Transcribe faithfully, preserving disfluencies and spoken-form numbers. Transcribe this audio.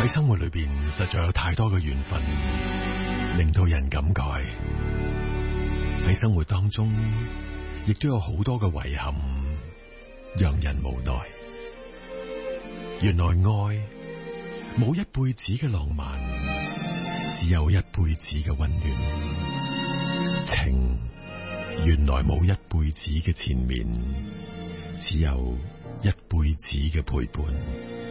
喺生活裏邊，實在有太多嘅緣分，令到人感慨。喺生活當中，亦都有好多嘅遺憾，讓人無奈。原來愛冇一輩子嘅浪漫，只有一輩子嘅溫暖。情原來冇一輩子嘅纏綿，只有一輩子嘅陪伴。